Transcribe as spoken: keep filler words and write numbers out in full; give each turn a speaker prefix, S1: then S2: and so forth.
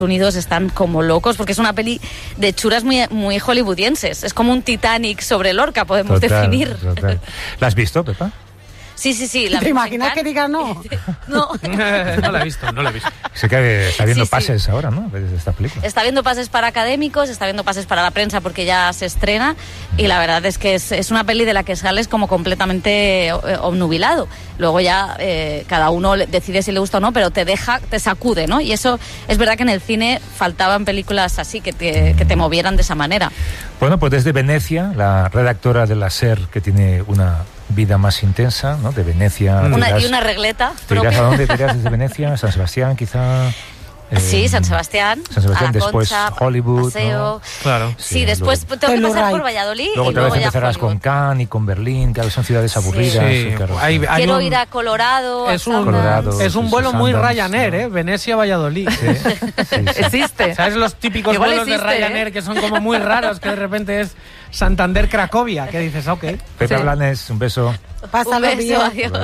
S1: Unidos están como locos porque es una peli de churas muy, muy hollywoodienses. Es como un Titanic sobre Lorca, podemos
S2: Total,
S1: definir.
S2: total. ¿La has visto, Pepa?
S1: Sí, sí, sí. La
S3: ¿Te imaginas que digas no?
S1: No.
S4: No la he visto, no la he visto.
S2: Sé que está viendo
S1: Sí, sí.
S2: pases ahora, ¿no? De esta película.
S1: Está viendo pases para académicos, está viendo pases para la prensa porque ya se estrena y la verdad es que es, es una peli de la que sales como completamente eh, obnubilado. Luego ya eh, cada uno decide si le gusta o no, pero te deja, te sacude, ¿no? Y eso es verdad que en el cine faltaban películas así que te, que te movieran de esa manera.
S2: Bueno, pues desde Venecia, la redactora de la SER, que tiene una vida más intensa, ¿no? De Venecia.
S1: Una,
S2: dirás,
S1: y una regleta
S2: ¿te irás
S1: propia.
S2: a dónde te irás desde Venecia? ¿San Sebastián, quizá? Eh,
S1: Sí, San Sebastián,
S2: San Sebastián,
S1: a la
S2: después
S1: Concha,
S2: Hollywood,
S1: paseo.
S2: ¿no?
S4: Claro.
S1: Sí,
S2: Sí,
S1: después
S2: luego-
S1: tengo que pasar
S3: Telluride.
S1: por Valladolid
S2: Luego
S1: y
S2: tal vez
S1: luego ya
S2: empezarás con
S1: Hollywood.
S2: Cannes y con Berlín, que son ciudades aburridas.
S4: Sí,
S2: claro.
S4: hay- hay
S1: Quiero
S4: un-
S1: ir a Colorado, a
S4: Es un,
S1: Sundance.
S2: Colorado,
S4: es un
S2: sí,
S4: vuelo
S2: sí,
S4: muy
S2: Sundance,
S4: Ryanair,
S2: ¿no?
S4: ¿eh? Venecia-Valladolid.
S2: Sí, sí, sí.
S1: Existe.
S4: ¿Sabes los típicos
S1: Igual
S4: vuelos
S1: existe,
S4: de Ryanair
S1: ¿eh?
S4: que son como muy raros, que de repente es Santander-Cracovia? Que dices, ok.
S2: Pepe
S1: Sí.
S2: Blanes, un beso.
S3: Pásalo
S1: Un beso,
S3: bien.
S1: adiós.